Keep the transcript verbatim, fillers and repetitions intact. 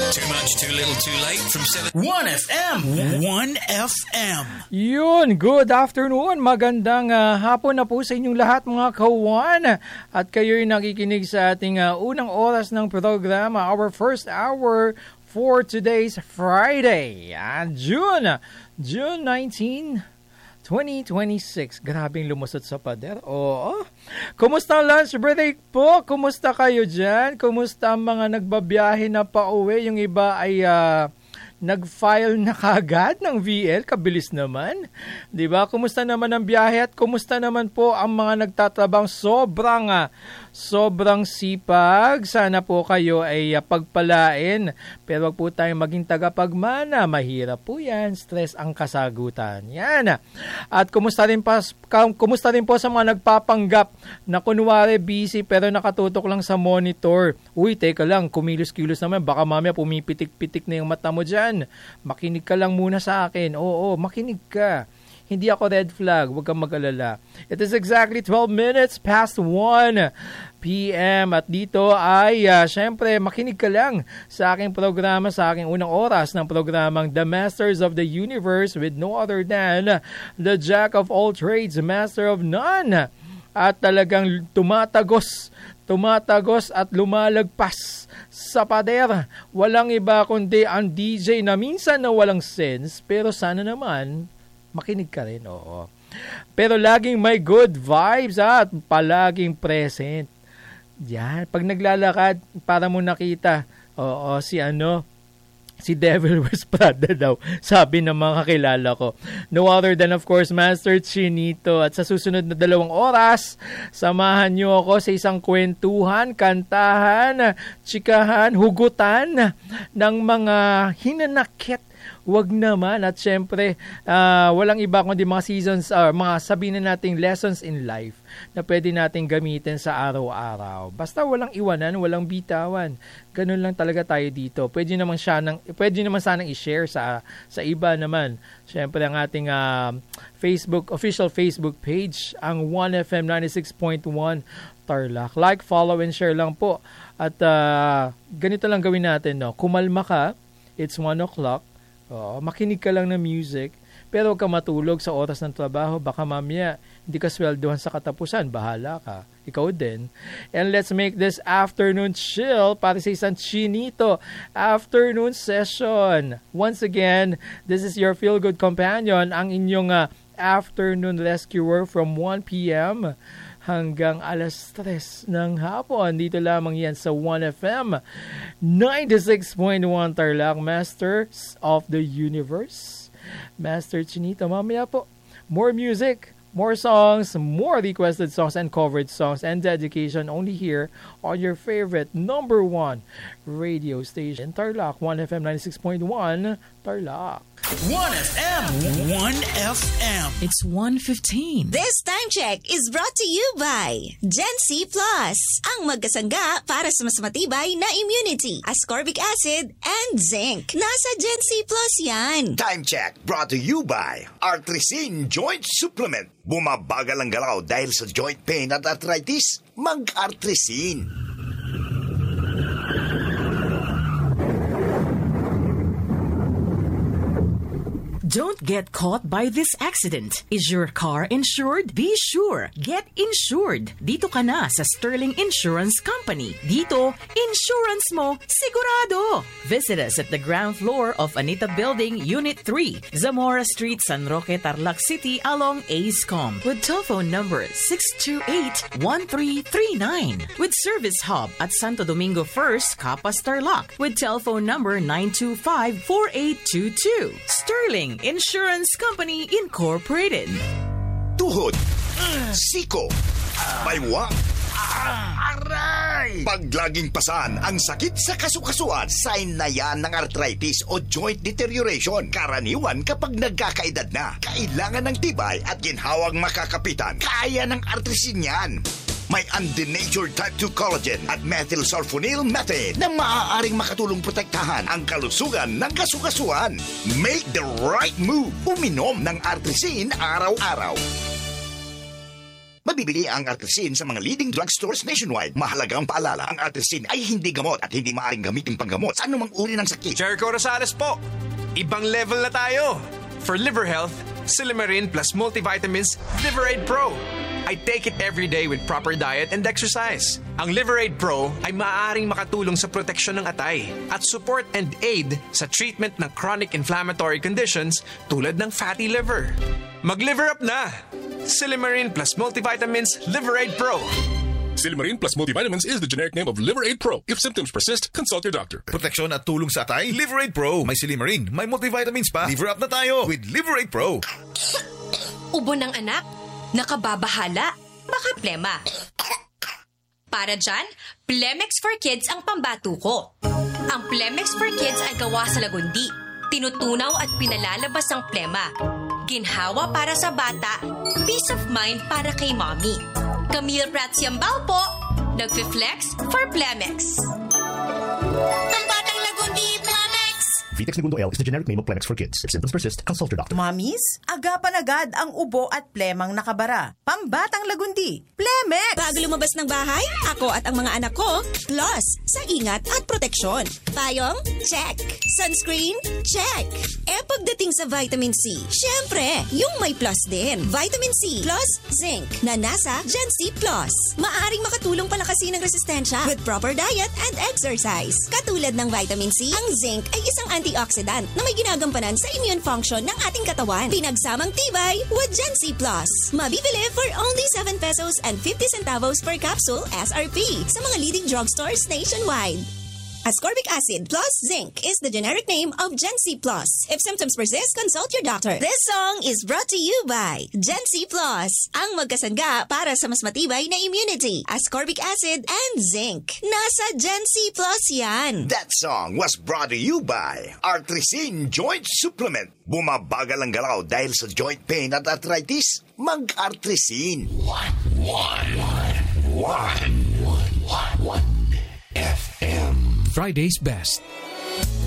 Too much, too little, too late from seven. one F M. one F M. Yun, good afternoon. Magandang uh, hapon na po sa inyong lahat mga kawan. At kayo'y nakikinig sa ating uh, unang oras ng programa, our first hour for today's Friday. Uh, June, June nineteenth, twenty twenty-six. Grabing lumusot sa pader. Oo. Kumusta ang lunch break po? Kumusta kayo dyan? Kumusta ang mga nagbabiyahe na pauwi? Yung iba ay uh, nag-file na kagad ng V L. Kabilis naman. Diba? Kumusta naman ang biyahe at kumusta naman po ang mga nagtatrabang sobrang uh, sobrang sipag. Sana po kayo ay uh, pagpalain. Pero wag po tayong maging tagapagmana. Mahirap po yan. Stress ang kasagutan. Yan. At kumusta rin, pa, kumusta rin po sa mga nagpapanggap na kunwari busy pero nakatutok lang sa monitor. Uy, teka lang. Kumilos-kilos naman. Baka mamaya pumipitik-pitik na yung mata mo dyan. Makinig ka lang muna sa akin. Oo, makinig ka. Hindi ako red flag. Huwag kang mag-alala. It is exactly twelve minutes past one p m At dito ay, uh, syempre, makinig ka lang sa aking programa, sa aking unang oras ng programang The Masters of the Universe with no other than the Jack of all trades, Master of none. At talagang tumatagos, tumatagos at lumalagpas sa pader. Walang iba kundi ang D J na minsan na walang sense, pero sana naman makinig ka rin, oo. Pero laging may good vibes at palaging present. Yan, pag naglalakad, para mo nakita, oo, si ano, si Devil Wears Prada daw, sabi ng mga kakilala ko. No other than, of course, Master Chinito. At sa susunod na dalawang oras, samahan niyo ako sa isang kwentuhan, kantahan, chikahan, hugutan ng mga hinanakit. Wag naman. At syempre, uh, walang iba kundi mga seasons, or uh, mga sabihin na nating lessons in life na pwede nating gamitin sa araw-araw. Basta walang iwanan, walang bitawan. Ganun lang talaga tayo dito. Pwede naman siya nang, pwede naman sanang i-share sa sa iba naman. Syempre ang ating uh, Facebook, official Facebook page, ang one F M ninety-six point one Tarlac. Like, follow, and share lang po. At uh, ganito lang gawin natin, no? Kumalma ka, it's one o'clock. Oo, makinig ka lang ng music, pero huwag ka matulog sa oras ng trabaho. Baka mamaya, hindi ka sweldohan sa katapusan. Bahala ka. Ikaw din. And let's make this afternoon chill para sa isang Chinito afternoon session. Once again, this is your feel-good companion, ang inyong uh, afternoon rescuer from one p m hanggang alas tres ng hapon. Dito lamang yan sa one F M ninety-six point one Tarlac, Masters of the Universe. Master Chinito. Mamaya po, more music, more songs, more requested songs and covered songs and dedication only here on your favorite number one radio station, Tarlac, one F M ninety-six point one Tarlac. one F M. one F M. It's one fifteen. This time check is brought to you by Gen C Plus, ang magkasangga para sa mas matibay na immunity, ascorbic acid, and zinc. Nasa Gen C Plus yan. Time check brought to you by Artrisin Joint Supplement. Bumabagal ang galaw dahil sa joint pain at arthritis, mag-Artrisin. Don't get caught by this accident. Is your car insured? Be sure. Get insured. Dito ka na sa Sterling Insurance Company. Dito, insurance mo sigurado. Visit us at the ground floor of Anita Building, Unit three, Zamora Street, San Roque, Tarlac City, along AceCom. With telephone number six two eight, one three three nine. With service hub at Santo Domingo First, Capas, Tarlac. With telephone number nine two five, four eight two two. Sterling Insurance Company Incorporated. Tuhod, siko, baywang, aray! Pag laging pasan ang sakit sa kasukasuan, sign na yan ng arthritis o joint deterioration. Karaniwan kapag nagkakaedad na, kailangan ng tibay at ginhawang makakapitan. Kaya ng Artrisin yan. May undenatured type two collagen at methylsulfonyl methane na maaaring makatulong protektahan ang kalusugan ng kasukasuan. Make the right move. Uminom ng Artrisin araw-araw. Mabibili ang Artresin sa mga leading drugstores nationwide. Mahalagang paalala, ang Artresin ay hindi gamot at hindi maaaring gamitin panggamot sa anumang uri ng sakit. Jericho Rosales po, ibang level na tayo. For liver health, Silymarin plus multivitamins Liverade Pro. I take it every day with proper diet and exercise. Ang Liverade Pro ay maaaring makatulong sa proteksyon ng atay at support and aid sa treatment ng chronic inflammatory conditions tulad ng fatty liver. Mag-liver up na! Silymarin plus multivitamins Liverade Pro. Silymarin plus multivitamins is the generic name of Liverade Pro. If symptoms persist, consult your doctor. Proteksyon at tulong sa atay, Liverade Pro. May Silymarin, may multivitamins pa. Liver up na tayo with Liverade Pro. Ubo ng anak, nakababahala, baka plema. Para dyan, Plemex for Kids ang pambato ko. Ang Plemex for Kids ay gawa sa lagundi. Tinutunaw at pinalalabas ang plema. Ginhawa para sa bata, peace of mind para kay mommy. Camille Pratsiambao po, nagfi-flex for Plemex. Ang batang lagundi, Plemex! Vitex Segundo L is the generic name of Plemex for kids. If symptoms persist, consult your doctor. Mommies, agapan agad ang ubo at plemang nakabara. Pambatang lagundi, Plemex! Bago lumabas ng bahay, ako at ang mga anak ko, plus sa ingat at proteksyon. Payong? Check. Sunscreen? Check. Eh pagdating sa vitamin C, syempre, yung may plus din. Vitamin C plus zinc na nasa Gen C Plus. Maaring makatulong palakasin ang resistensya with proper diet and exercise. Katulad ng vitamin C, ang zinc ay isang antioxidant na may ginagampanan sa immune function ng ating katawan. Pinagsamang tibay with Gen C Plus. Mabibili for only seven pesos and fifty centavos per capsule S R P sa mga leading drugstores nationwide. Ascorbic acid plus zinc is the generic name of Gen C Plus. If symptoms persist, consult your doctor. This song is brought to you by Gen C Plus, ang magkasangga para sa mas matibay na immunity. Ascorbic acid and zinc. Nasa Gen C Plus yan. That song was brought to you by Artresin Joint Supplement. Bumabagal ang galaw dahil sa joint pain at arthritis? Mag-Artresin. One, one, one, one, one, one, F M. Friday's Best.